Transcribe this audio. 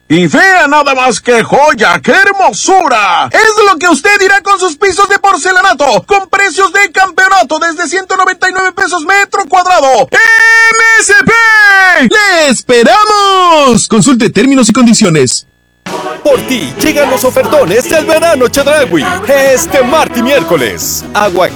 Y vea nada más que joya, qué hermosura. Es lo que usted dirá con sus pisos de porcelanato, con precios de campeonato desde 199 pesos metro cuadrado. ¡MSP! ¡Le esperamos! Consulte términos y condiciones. Por ti llegan los ofertones del verano Chedraui. Este martes y miércoles. Agua